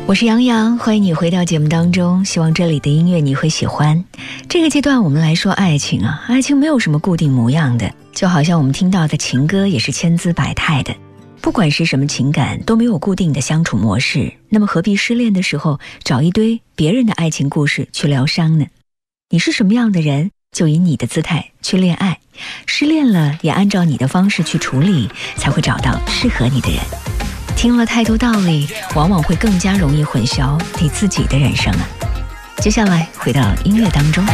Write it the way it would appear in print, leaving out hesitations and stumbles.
我是杨洋，欢迎你回到节目当中，希望这里的音乐你会喜欢。这个阶段我们来说爱情啊，爱情没有什么固定模样的，就好像我们听到的情歌也是千姿百态的。不管是什么情感都没有固定的相处模式，那么何必失恋的时候找一堆别人的爱情故事去疗伤呢？你是什么样的人，就以你的姿态去恋爱，失恋了也按照你的方式去处理，才会找到适合你的人。听了太多道理，往往会更加容易混淆你自己的人生啊。接下来回到音乐当中。